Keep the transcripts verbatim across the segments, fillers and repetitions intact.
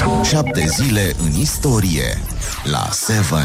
Șapte zile în istorie la Seven.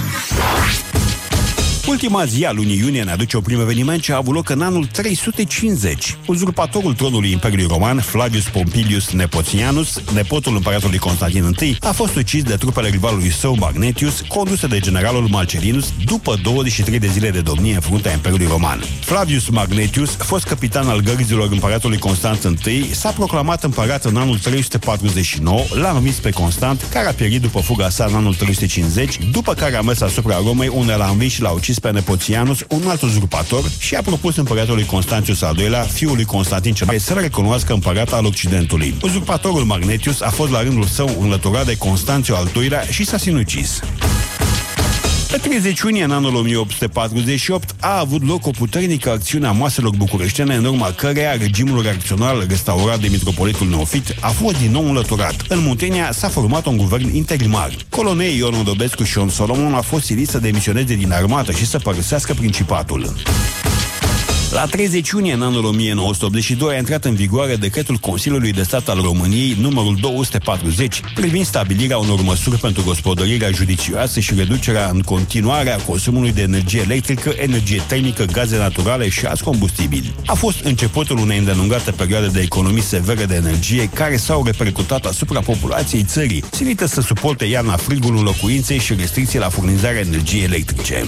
Ultima zi a lunii iunie ne aduce un prim eveniment ce a avut loc în anul trei sute cincizeci. Uzurpatorul tronului Imperiului Roman, Flavius Pompilius Nepotianus, nepotul împăratului Constantin I, a fost ucis de trupele rivalului său Magnentius, conduse de generalul Marcellinus, după douăzeci și trei de zile de domnie în fruntea Imperiului Roman. Flavius Magnentius, fost capitan al gărzilor împăratului Constantin I, s-a proclamat împărat în anul trei sute patruzeci și nouă, l-a învins pe Constant, care a pierit după fuga sa în anul trei sute cincizeci, după care a mers asupra Romei, unde l-a învins și l-a ucis pe Nepotianus, un alt uzurpator, și a propus împăratului Constantius al doilea, fiul lui Constantin cel Mare, să-l recunoască împărat al Occidentului. Uzurpatorul Magnentius a fost la rândul său înlăturat de Constanțiu al doilea și s-a sinucis. Pe treizeci iunie, în anul o mie opt sute patruzeci și opt, a avut loc o puternică acțiune a maselor bucureștene, în urma căreia regimul reacționar restaurat de mitropolitul Neofit a fost din nou înlăturat. În Muntenia s-a format un guvern interimar. Coloneii Ion Odobescu și Ion Solomon a fost siliți să demisioneze din armată și să părăsească principatul. La treizeci iunie, în anul o mie nouă sute optzeci și doi, a intrat în vigoare decretul Consiliului de Stat al României numărul două sute patruzeci, privind stabilirea unor măsuri pentru gospodărirea judicioasă și reducerea în continuare a consumului de energie electrică, energie termică, gaze naturale și alți combustibili. A fost începutul unei îndelungate perioade de economii severe de energie care s-au repercutat asupra populației țării, silită să suporte iarna frigul în locuințe și restricții la furnizarea energiei electrice.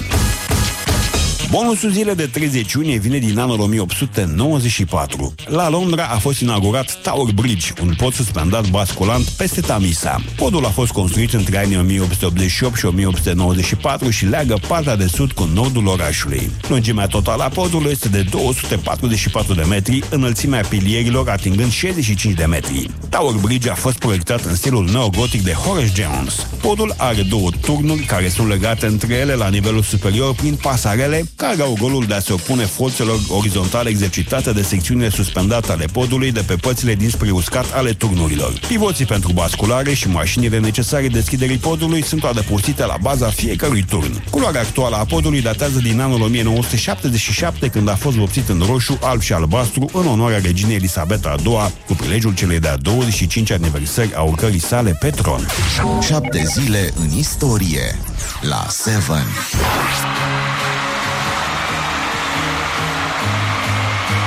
Bonusul zilei de treizeci iunie vine din anul o mie opt sute nouăzeci și patru. La Londra a fost inaugurat Tower Bridge, un pod suspendat basculant peste Tamisa. Podul a fost construit între anii o mie opt sute optzeci și opt și o mie opt sute nouăzeci și patru și leagă partea de sud cu nordul orașului. Lungimea totală a podului este de două sute patruzeci și patru de metri, înălțimea pilierilor atingând șaizeci și cinci de metri. Tower Bridge a fost proiectat în stilul neogotic de Horace Jones. Podul are două turnuri care sunt legate între ele la nivelul superior prin pasarele, care au golul de a se opune forțelor orizontale exercitate de secțiunile suspendate ale podului de pe părțile dinspre uscat ale turnurilor. Pivoții pentru basculare și mașinile necesare deschiderii podului sunt adăpostite la baza fiecărui turn. Culoarea actuală a podului datează din anul o mie nouă sute șaptezeci și șapte, când a fost vopsit în roșu, alb și albastru în onoarea reginei Elisabeta a doua, cu prilejul celei de-a douăzeci și cinci aniversări a urcării sale pe tron. Șapte zile în istorie la Seven.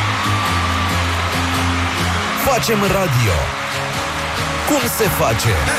Facem radio. Cum se face?